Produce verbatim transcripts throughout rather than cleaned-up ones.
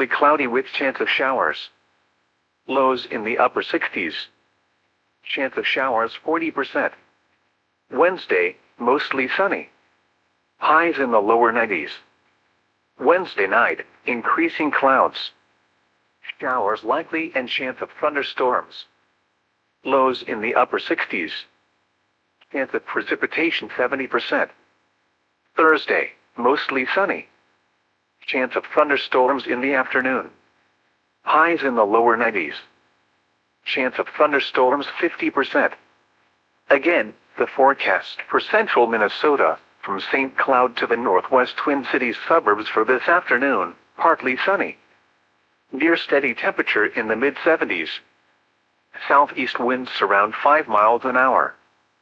partly cloudy with chance of showers. Lows in the upper sixties. Chance of showers forty percent. Wednesday, mostly sunny. Highs in the lower nineties. Wednesday night, increasing clouds. Showers likely and chance of thunderstorms. Lows in the upper sixties. Chance of precipitation seventy percent. Thursday, mostly sunny. Chance of thunderstorms in the afternoon. Highs in the lower nineties. Chance of thunderstorms fifty percent. Again, the forecast for central Minnesota, from Saint Cloud to the northwest Twin Cities suburbs for this afternoon, partly sunny. Near steady temperature in the mid seventies. Southeast winds around five miles an hour.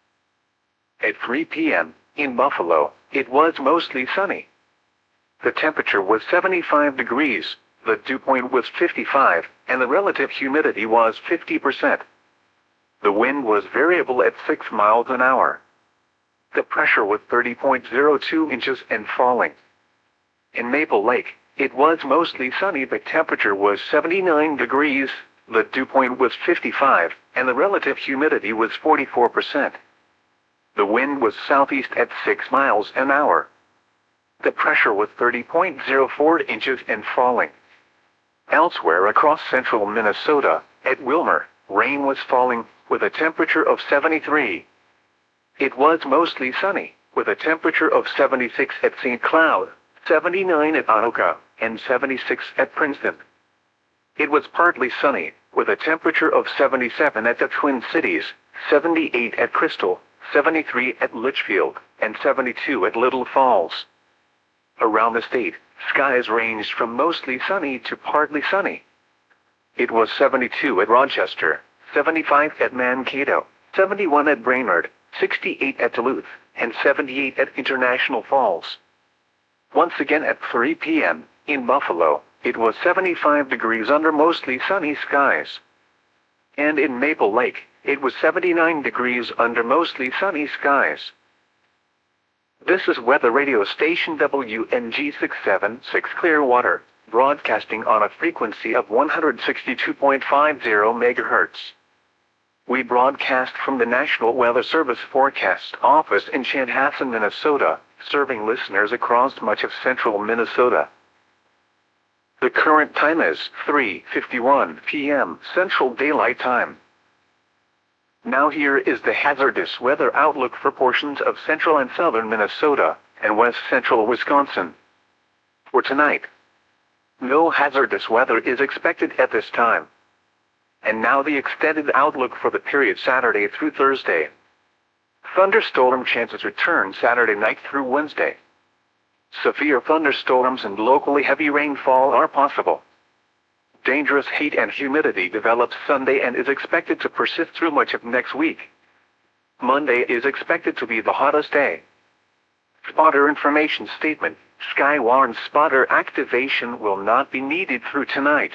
At three p m, in Buffalo, it was mostly sunny. The temperature was seventy-five degrees, the dew point was fifty-five, and the relative humidity was fifty percent. The wind was variable at six miles an hour. The pressure was thirty point zero two inches and falling. In Maple Lake, it was mostly sunny. The temperature was seventy-nine degrees, the dew point was fifty-five, and the relative humidity was forty-four percent. The wind was southeast at six miles an hour. The pressure was thirty point zero four inches and falling. Elsewhere across central Minnesota, at Wilmer, rain was falling, with a temperature of seventy-three. It was mostly sunny, with a temperature of seventy-six at Saint Cloud, seventy-nine at Anoka, and seventy-six at Princeton. It was partly sunny, with a temperature of seventy-seven at the Twin Cities, seventy-eight at Crystal, seventy-three at Litchfield, and seventy-two at Little Falls. Around the state, skies ranged from mostly sunny to partly sunny. It was seventy-two at Rochester, seventy-five at Mankato, seventy-one at Brainerd, sixty-eight at Duluth, and seventy-eight at International Falls. Once again at three p m, in Buffalo, it was seventy-five degrees under mostly sunny skies. And in Maple Lake, it was seventy-nine degrees under mostly sunny skies. This is weather radio station W N G six seven six Clearwater, broadcasting on a frequency of one hundred sixty-two point five zero megahertz. We broadcast from the National Weather Service Forecast Office in Chanhassen, Minnesota, serving listeners across much of central Minnesota. The current time is three fifty-one p m Central Daylight Time. Now here is the hazardous weather outlook for portions of central and southern Minnesota, and west central Wisconsin. For tonight, no hazardous weather is expected at this time. And now the extended outlook for the period Saturday through Thursday. Thunderstorm chances return Saturday night through Wednesday. Severe thunderstorms and locally heavy rainfall are possible. Dangerous heat and humidity develops Sunday and is expected to persist through much of next week. Monday is expected to be the hottest day. Spotter information statement: Skywarn spotter activation will not be needed through tonight.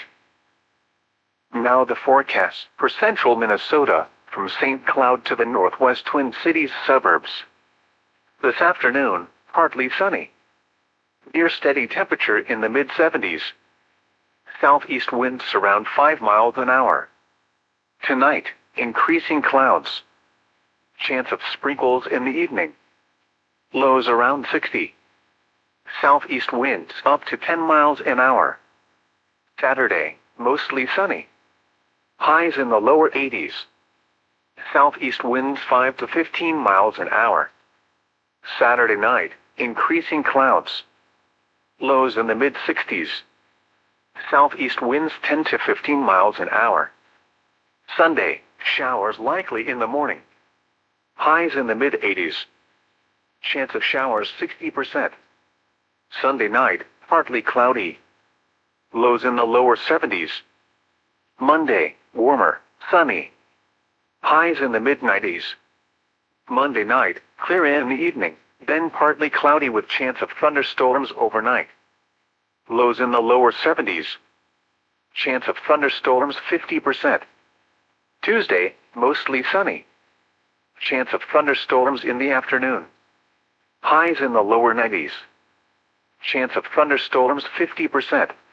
Now the forecast for central Minnesota, from Saint Cloud to the northwest Twin Cities suburbs. This afternoon, partly sunny. Near steady temperature in the mid seventies. Southeast winds around five miles an hour. Tonight, increasing clouds. Chance of sprinkles in the evening. Lows around sixty. Southeast winds up to ten miles an hour. Saturday, mostly sunny. Highs in the lower eighties. Southeast winds five to fifteen miles an hour. Saturday night, increasing clouds. Lows in the mid sixties. Southeast winds ten to fifteen miles an hour. Sunday, showers likely in the morning. Highs in the mid eighties. Chance of showers sixty percent. Sunday night, partly cloudy. Lows in the lower seventies. Monday, warmer, sunny. Highs in the mid nineties. Monday night, clear in the evening, then partly cloudy with chance of thunderstorms overnight. Lows in the lower seventies. Chance of thunderstorms fifty percent. Tuesday, mostly sunny. Chance of thunderstorms in the afternoon. Highs in the lower nineties. Chance of thunderstorms fifty percent.